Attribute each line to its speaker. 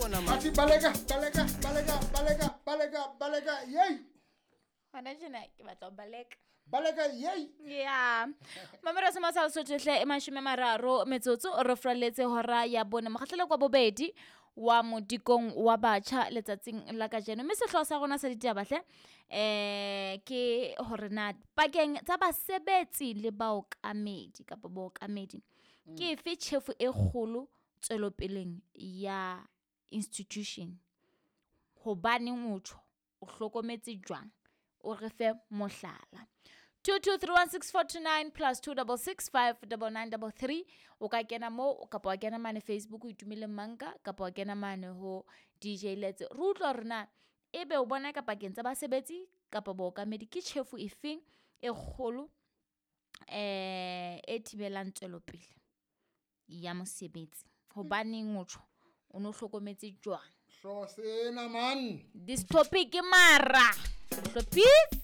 Speaker 1: mona man.
Speaker 2: Ati balega yey.
Speaker 3: Hona jena ke batla baleka.
Speaker 2: Balega yey.
Speaker 3: Yeah. Mamera sa masala sotlhe e mashome mararo metsotso re fraletse hora ya bona makgatlele kwa bobedi wa modikong wa batjha letsatsing la kajeno mme sehloho sa rona sa ditaba hle ke hore na pakeng tsa basebetsi le baokamedi kapa baokamedi ke efe tjhefu e kgolo tswelopeleng ya institution hobaneng o tjho o hlokometse jwang o re fe mohlala 22316429 plus 26659933 o ka kena mo kapa wa kena mane Facebook o itumile manka kapa wa kena mane ho DJ Let's re utlwa rena ebe o bona ka pakeng tsa basebetsi kapa baokamedi ke tjhefu efeng e kgolo e thibelang tswelopele ya mosebetsi hobaneng o tjho o no hlokometse jwang
Speaker 2: So sena man.
Speaker 3: this topic mara hlopitse